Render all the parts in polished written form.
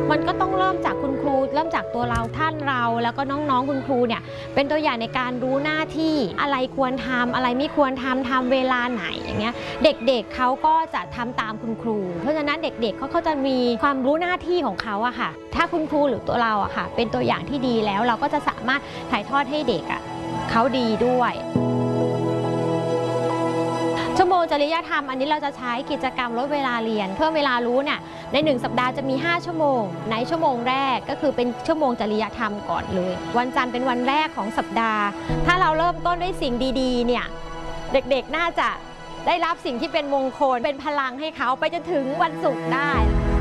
มันก็ต้องเริ่มจากคุณครูเริ่มจากตัวเราท่านเราแล้วก็น้องๆคุณครูเนี่ยเป็นตัวอย่างในการรู้หน้าที่อะไรควรทำอะไรไม่ควรทำเวลาไหนอย่างเงี้ยเด็กๆเขาก็จะทำตามคุณครูเพราะฉะนั้นเด็กๆเขาจะมีความรู้หน้าที่ของเขาอะค่ะถ้าคุณครูหรือตัวเราอะค่ะเป็นตัวอย่างที่ดีแล้วเราก็จะสามารถถ่ายทอดให้เด็กอะเขาดีด้วยชั่วโมงจริยธรรมอันนี้เราจะใช้กิจกรรมลดเวลาเรียนเพิ่มเวลารู้เนี่ยใน1สัปดาห์จะมี5ชั่วโมงในชั่วโมงแรกก็คือเป็นชั่วโมงจริยธรรมก่อนเลยวันจันทร์เป็นวันแรกของสัปดาห์ถ้าเราเริ่มต้นด้วยสิ่งดีๆเนี่ยเด็กๆน่าจะได้รับสิ่งที่เป็นมงคลเป็นพลังให้เขาไปจนถึงวันศุกร์ได้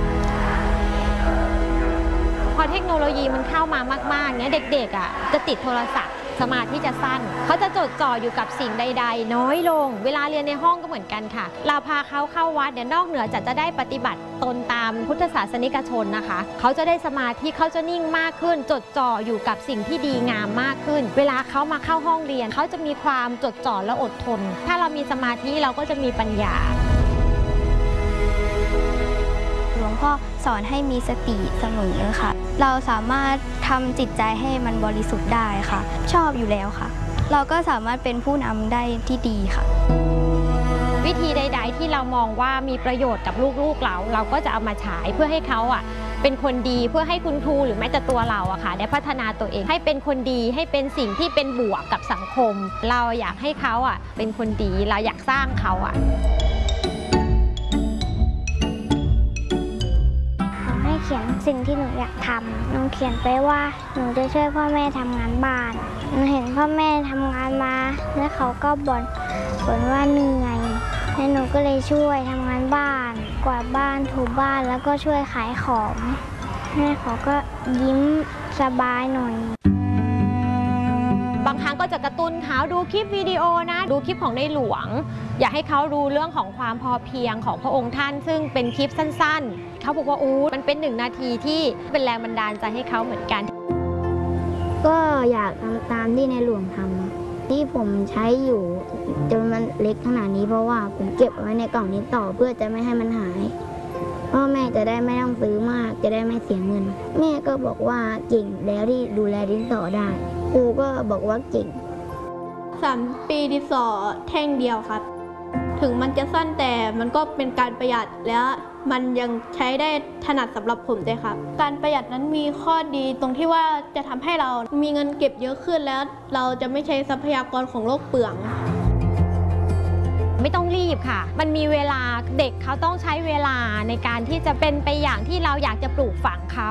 พอเทคโนโลยีมันเข้ามามากๆเนี่ยเด็กๆจะติดโทรศัพท์สมาธิจะสั้นเขาจะจดจ่ออยู่กับสิ่งใดๆน้อยลงเวลาเรียนในห้องก็เหมือนกันค่ะเราพาเขาเข้าวัดเนี่ยนอกเหนือจากจะได้ปฏิบัติตนตามพุทธศาสนิกชนนะคะเขาจะได้สมาธิเขาจะนิ่งมากขึ้นจดจ่ออยู่กับสิ่งที่ดีงามมากขึ้นเวลาเขามาเข้าห้องเรียนเขาจะมีความจดจ่อและอดทนถ้าเรามีสมาธิเราก็จะมีปัญญาหลวงพ่อสอนให้มีสติเสมอค่ะเราสามารถทำจิตใจให้มันบริสุทธิ์ได้ค่ะชอบอยู่แล้วค่ะเราก็สามารถเป็นผู้นำได้ที่ดีค่ะวิธีใดๆที่เรามองว่ามีประโยชน์กับลูกๆเราก็จะเอามาใช้เพื่อให้เขาเป็นคนดีเพื่อให้คุณครูหรือแม้แต่ตัวเราค่ะได้พัฒนาตัวเองให้เป็นคนดีให้เป็นสิ่งที่เป็นบวกกับสังคมเราอยากให้เขาเป็นคนดีเราอยากสร้างเขาเขียนสิ่งที่หนูอยากทำหนูเขียนไปว่าหนูจะช่วยพ่อแม่ทำงานบ้านหนูเห็นพ่อแม่ทำงานมาแล้วเขาก็บ่นว่าเหนื่อยแล้วหนูก็เลยช่วยทำงานบ้านกวาดบ้านถูบ้านแล้วก็ช่วยขายของแม่เขาก็ยิ้มสบายหน่อยบางครั้งก็จะกระตุ้นเขาดูคลิปวิดีโอนะดูคลิปของในหลวงอยากให้เขารู้เรื่องของความพอเพียงของพระองค์ท่านซึ่งเป็นคลิปสั้นๆเขาบอกว่ามันเป็น1 นาทีที่เป็นแรงบันดาลใจให้เขาเหมือนกันก็อยากทำตามที่ในหลวงทำที่ผมใช้อยู่จนมันเล็กขนาดนี้เพราะว่าผมเก็บไว้ในกล่องนี้ต่อเพื่อจะไม่ให้มันหายพ่อแม่จะได้ไม่ต้องซื้อมากจะได้ไม่เสียเงินแม่ก็บอกว่าเก่งแล้วที่ดูแลดินสอได้ครูก็บอกว่าเก่ง 3 ปีดินสอแท่งเดียวครับถึงมันจะสั้นแต่มันก็เป็นการประหยัดและมันยังใช้ได้ถนัดสำหรับผมด้วยครับการประหยัดนั้นมีข้อดีตรงที่ว่าจะทำให้เรามีเงินเก็บเยอะขึ้นแล้วเราจะไม่ใช้ทรัพยากรของโลกเปลืองไม่ต้องรีบค่ะมันมีเวลาเด็กเขาต้องใช้เวลาในการที่จะเป็นไปอย่างที่เราอยากจะปลูกฝังเขา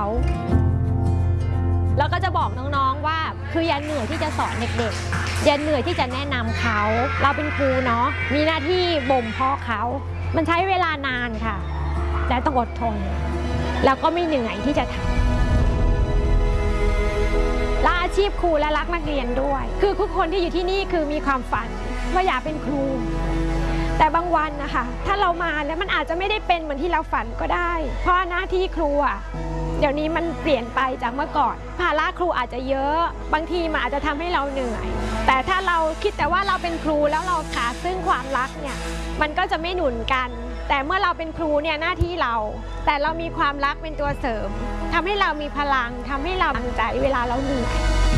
แล้วก็จะบอกน้องๆว่าคืออย่าเหนื่อยที่จะสอนเด็กๆอย่าเหนื่อยที่จะแนะนำเขาเราเป็นครูเนาะมีหน้าที่บ่มเพาะเขามันใช้เวลานานค่ะแต่ต้องอดทนแล้วก็ไม่เหนื่อยที่จะทำและอาชีพครูและรักนักเรียนด้วยคือทุกคนที่อยู่ที่นี่คือมีความฝันว่าอยากเป็นครูแต่บางวันนะคะถ้าเรามาแล้วมันอาจจะไม่ได้เป็นเหมือนที่เราฝันก็ได้เพราะหน้าที่ครูเดี๋ยวนี้มันเปลี่ยนไปจากเมื่อก่อนภาระครูอาจจะเยอะบางทีมันอาจจะทำให้เราเหนื่อยแต่ถ้าเราคิดแต่ว่าเราเป็นครูแล้วเราขาดซึ่งความรักเนี่ยมันก็จะไม่หนุนกันแต่เมื่อเราเป็นครูเนี่ยหน้าที่เราแต่เรามีความรักเป็นตัวเสริมทำให้เรามีพลังทำให้เราตั้งใจเวลาเราเหนื่อย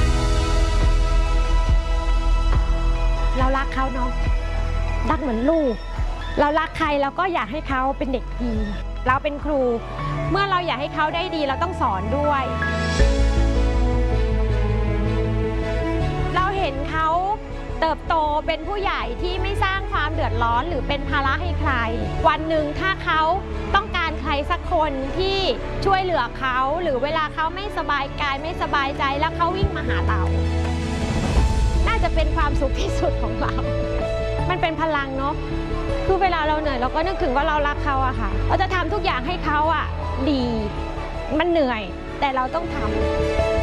เรารักเขาเนาะรักเหมือนลูกเรารักใครเราก็อยากให้เขาเป็นเด็กดีเราเป็นครูเมื่อเราอยากให้เขาได้ดีเราต้องสอนด้วยเราเห็นเขาเติบโตเป็นผู้ใหญ่ที่ไม่สร้างความเดือดร้อนหรือเป็นภาระให้ใครวันหนึ่งถ้าเขาต้องการใครสักคนที่ช่วยเหลือเขาหรือเวลาเขาไม่สบายกายไม่สบายใจแล้วเขาวิ่งมาหาเราน่าจะเป็นความสุขที่สุดของเรามันเป็นพลังเนาะคือเวลาเราเหนื่อยเราก็นึกถึงว่าเรารักเขาอะค่ะเราจะทำทุกอย่างให้เขาดีมันเหนื่อยแต่เราต้องทำ